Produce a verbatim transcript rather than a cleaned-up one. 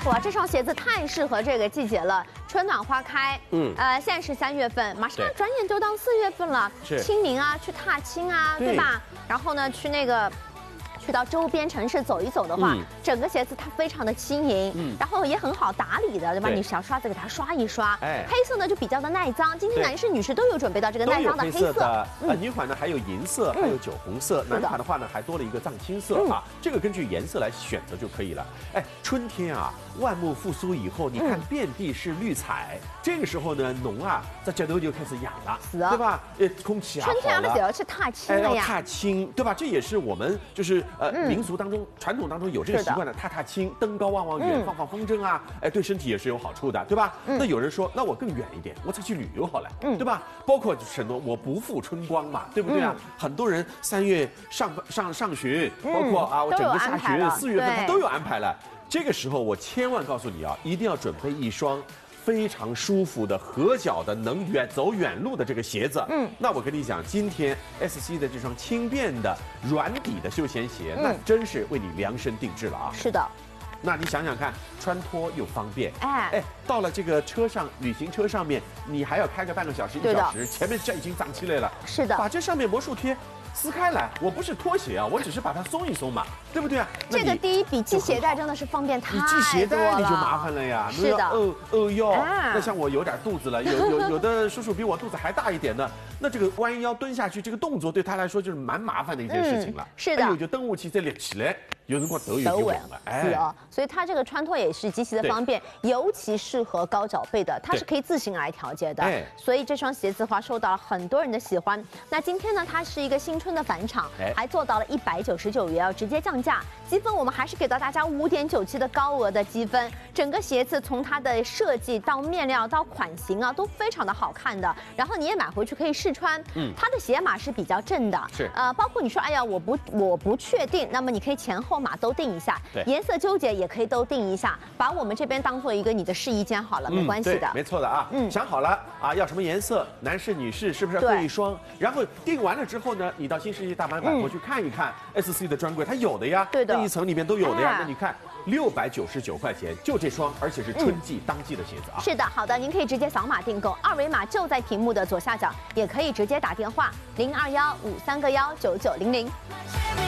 服啊，这双鞋子太适合这个季节了，春暖花开。嗯，呃，现在是三月份，马上转眼就到四月份了， 是清明啊，去踏青啊，对吧？然后呢，去那个。 去到周边城市走一走的话，嗯、整个鞋子它非常的轻盈，嗯、然后也很好打理的，对吧？对你小刷子给它刷一刷，哎，黑色呢就比较的耐脏。今天男士女士都有准备到这个耐脏的黑色。 的呃，女款呢还有银色，还有酒红色；男款的话呢还多了一个藏青色啊。这个根据颜色来选择就可以了。哎，春天啊，万物复苏以后，你看遍地是绿彩，这个时候呢，农啊在这头就开始养了，对吧？呃，空气啊好了。 春天的时候是踏青了呀， 要踏青，对吧？这也是我们就是呃民俗当中、传统当中有这个习惯的，踏踏青，登高望望远，放放风筝啊，哎，对身体也是有好处的，对吧？那有人说，那我更远一点，我再去旅游好了，对吧？包括很多我不负春光嘛，对不对啊？很多人三月上上上旬，包括啊我整个下旬四月份他都有安排了。这个时候我千万告诉你啊，一定要准备一双。 非常舒服的合脚的，能远走远路的这个鞋子。嗯，那我跟你讲，今天 S C 的这双轻便的软底的休闲鞋，嗯、那真是为你量身定制了啊！ 是的。 那你想想看，穿脱又方便。哎哎，到了这个车上，旅行车上面，你还要开个半个小时、一小时，前面这已经长起来了。 是的。 把这上面魔术贴。 撕开来，我不是脱鞋啊，我只是把它松一松嘛，对不对啊？ 这个第一比系鞋带真的是方便太多了。 你系鞋带你就麻烦了呀， 是的， 哦哦腰。那像我有点肚子了，有有有的叔叔比我肚子还大一点的，那这个弯腰蹲下去这个动作对他来说就是蛮麻烦的一件事情了。 是的， 有就蹬武器再立起来，有人光抖有稳了。 是哦，所以它这个穿脱也是极其的方便，尤其适合高脚背的，它是可以自行来调节的。所以这双鞋子的话受到了很多人的喜欢。那今天呢，它是一个新春的返场。 还做到了一百九十九元，要直接降价，积分我们还是给到大家五点九七的高额的积分。整个鞋子从它的设计到面料到款型啊，都非常的好看的。然后你也买回去可以试穿，嗯，它的鞋码是比较正的， 是呃，包括你说哎呀我不我不确定，那么你可以前后码都定一下， 对， 颜色纠结也可以都定一下，把我们这边当做一个你的试衣间好了，没关系的， 没错的啊，嗯，想好了啊，要什么颜色，男士女士是不是各一双？然后定完了之后呢，你到新世纪大满版。 我去看一看 S C 的专柜，它有的呀， 对的， 那一层里面都有的呀。那你看，六百九十九块钱就这双，而且是春季当季的鞋子啊。 是的，好的，您可以直接扫码订购，二维码就在屏幕的左下角，也可以直接打电话零二幺五三个幺九九零零。